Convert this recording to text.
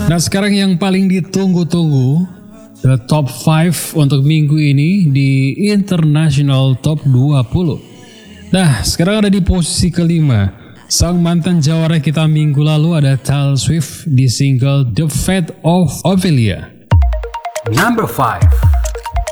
Nah sekarang yang paling ditunggu-tunggu, the top 5 untuk minggu ini di International Top 20. Nah sekarang ada di posisi kelima. Sang mantan jawara kita minggu lalu ada Taylor Swift di single The Fate of Ophelia. Number 5.